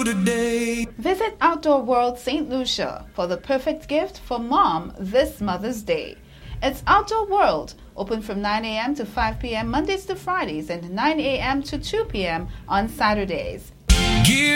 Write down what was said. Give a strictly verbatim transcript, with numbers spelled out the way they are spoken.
today. Visit Outdoor World Saint Lucia for the perfect gift for mom this Mother's Day. It's Outdoor World, open from nine a.m. to five p.m. Mondays to Fridays and nine a.m. to two p.m. on Saturdays. Gear